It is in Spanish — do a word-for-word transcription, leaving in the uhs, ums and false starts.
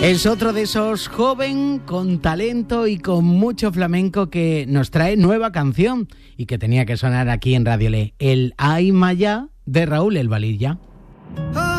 Es otro de esos joven con talento y con mucho flamenco que nos trae nueva canción y que tenía que sonar aquí en Radio Le, el Ay Maya de Raúl El Valilla.